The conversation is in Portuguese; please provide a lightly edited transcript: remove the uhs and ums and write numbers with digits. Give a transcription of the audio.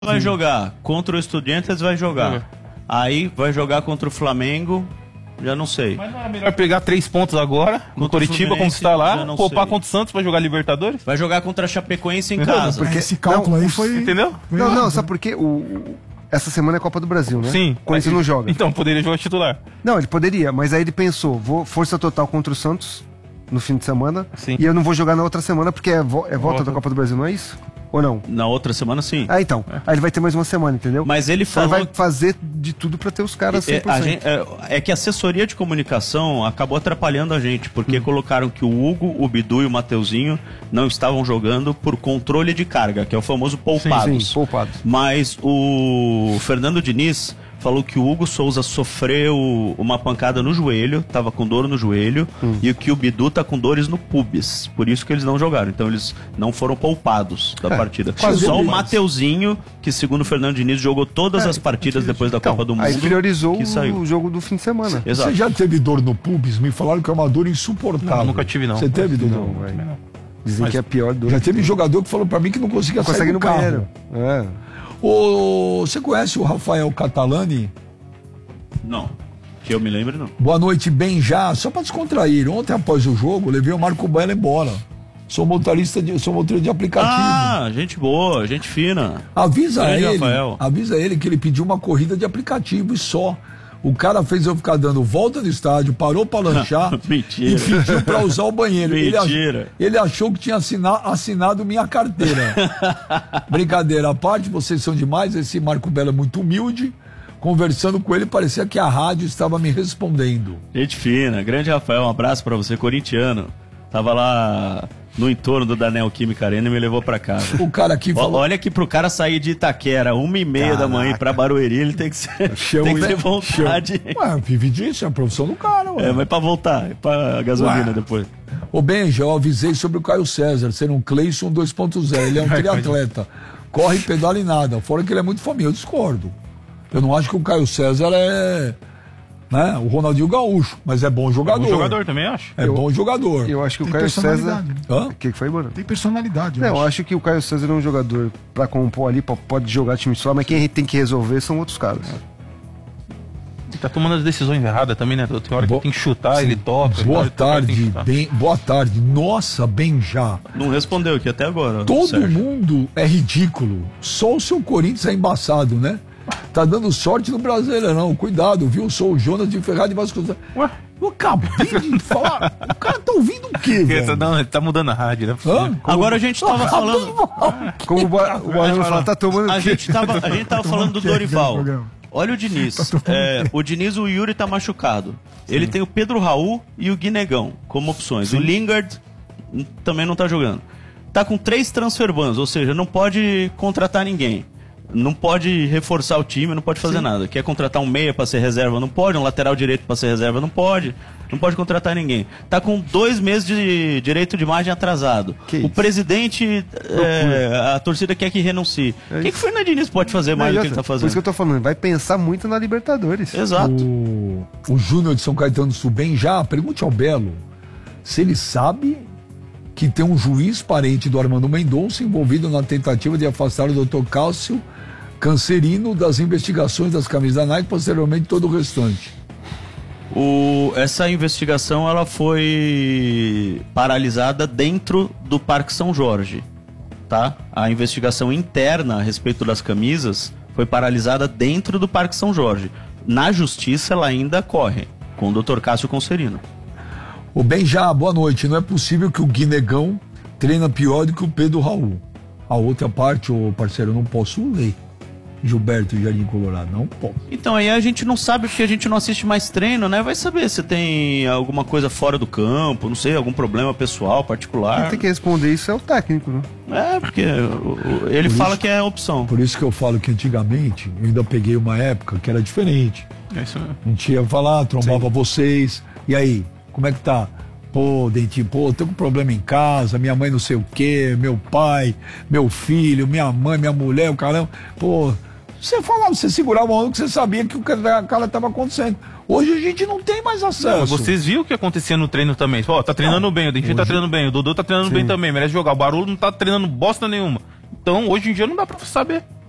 vai jogar contra o Estudiantes, vai jogar. Aí vai jogar contra o Flamengo, já não sei. Mas não era melhor pegar 3 pontos agora, no Coritiba, conquistar lá, poupar contra o Santos pra jogar Libertadores? Vai jogar contra a Chapecoense em casa. Porque esse cálculo aí foi... Entendeu? Não, sabe por quê? Essa semana é Copa do Brasil, né? Sim. Quando ele não joga. Então, poderia jogar titular. Não, ele poderia, mas aí ele pensou, vou força total contra o Santos no fim de semana, Sim. E eu não vou jogar na outra semana porque é volta da Copa do Brasil, não é isso? Ou não? Na outra semana, sim. Ah, então. Aí ele vai ter mais uma semana, entendeu? Mas ele falou... Ele vai fazer de tudo pra ter os caras 100%. É que a assessoria de comunicação acabou atrapalhando a gente, porque colocaram que o Hugo, o Bidu e o Mateuzinho não estavam jogando por controle de carga, que é o famoso poupados. Sim, poupados. Mas o Fernando Diniz falou que o Hugo Souza sofreu uma pancada no joelho, tava com dor no joelho, e que o Bidu tá com dores no pubis. Por isso que eles não jogaram. Então eles não foram poupados da partida. Só o Mateuzinho, que segundo o Fernando Diniz, jogou todas as partidas depois da Copa do Mundo. Aí priorizou o jogo do fim de semana. Exato. Você já teve dor no pubis? Me falaram que é uma dor insuportável. Não, nunca tive, não. Você teve, Dudu? Não, velho. Dizem que é a pior dor. Já teve jogador que falou pra mim que não conseguia sair do no carro. banheiro. É. Você conhece o Rafael Catalani? Não. Que eu me lembro, não. Boa noite, bem já. Só pra descontrair. Ontem, após o jogo, levei o Marco Belo embora. Sou motorista de aplicativo. Ah, gente boa, gente fina. Avisa Grande ele que ele pediu uma corrida de aplicativo e só. O cara fez eu ficar dando volta no estádio, parou pra lanchar Mentira. e pediu pra usar o banheiro. Mentira. Ele achou que tinha assinado minha carteira. Brincadeira à parte, vocês são demais. Esse Marco Belo é muito humilde. Conversando com ele, parecia que a rádio estava me respondendo. Gente fina, grande Rafael, um abraço pra você, corintiano. Tava lá no entorno da Neoquímica Arena e me levou pra casa. O cara aqui falou... Olha que pro cara sair de Itaquera 1h30 da manhã pra Barueri, ele tem que ter vontade. Ué, vive disso, é a profissão do cara. Ué. Mas pra voltar, pra gasolina depois. Ô Benja, eu avisei sobre o Caio César, ser um Cleison 2.0, ele é um triatleta. Corre, pedala e nada, fora que ele é muito famoso, eu discordo. Eu não acho que o Caio César é... Né, o Ronaldinho Gaúcho, mas é bom jogador. É bom jogador também, acho. Bom jogador. Eu acho que o Caio César... O que foi, mano? Tem personalidade, eu acho que o Caio César é um jogador pra compor ali, pode jogar time só, mas quem tem que resolver são outros caras. Ele tá tomando as decisões erradas também, né? Tem hora que tem que chutar, ele toca. Boa tarde, boa tarde. Nossa, Benja. Não respondeu aqui até agora. Todo mundo é ridículo. Só o seu Corinthians é embaçado, né? Tá dando sorte no Brasileirão. Cuidado, viu? Sou o Jonas de Ferrari Vasconcelos. Ué? Eu acabei de falar. O cara tá ouvindo o quê, velho? Não, ele tá mudando a rádio, né? Agora a gente tava falando... Como o Barulho fala, tá tomando o quê? A gente tava falando do Dorival. Olha o Diniz. O Diniz, o Yuri tá machucado. Sim. Ele tem o Pedro Raul e o Guinegão como opções. Sim. O Lingard também não tá jogando. Tá com 3 transferbans, ou seja, não pode contratar ninguém. Não pode reforçar o time, não pode fazer nada. Quer contratar um meia pra ser reserva, não pode. Um lateral direito pra ser reserva, não pode. Não pode contratar ninguém. Tá com 2 meses de direito de imagem atrasado. O presidente, a torcida quer que renuncie. O que o Fernando Diniz pode fazer mais do que ele tá fazendo? Por isso que eu tô falando, vai pensar muito na Libertadores. Exato. O Júnior de São Caetano do Sul, bem já, pergunte ao Belo se ele sabe que tem um juiz parente do Armando Mendonça envolvido na tentativa de afastar o Dr. Cássio Cancerino das investigações das camisas da Nike, posteriormente todo o restante. Essa investigação ela foi paralisada dentro do Parque São Jorge, tá? A investigação interna a respeito das camisas foi paralisada dentro do Parque São Jorge. Na justiça ela ainda corre com o Dr. Cássio Cancerino. O Benja, boa noite. Não é possível que o Guinegão treina pior do que o Pedro Raul. A outra parte, ô parceiro, eu não posso ler. Gilberto Jardim Colorado, não posso. Então aí a gente não sabe porque a gente não assiste mais treino, né? Vai saber se tem alguma coisa fora do campo, não sei, algum problema pessoal, particular. Quem tem que responder isso é o técnico, né? Porque ele fala que é opção. Por isso que eu falo que antigamente, eu ainda peguei uma época que era diferente. É isso mesmo. A gente ia falar, trombava vocês, e aí, como é que tá? Pô, Dentinho, tô com problema em casa, minha mãe não sei o quê, meu pai, meu filho, minha mãe, minha mulher, o caramba. Pô, você falava, você segurava a onda que você sabia que o cara tava acontecendo. Hoje a gente não tem mais acesso. Não, vocês viram o que acontecia no treino também? Pô, tá treinando bem, o Dentinho tá treinando bem, o Dudu tá treinando bem também, merece jogar. O Barulho não tá treinando bosta nenhuma. Então, hoje em dia não dá pra saber.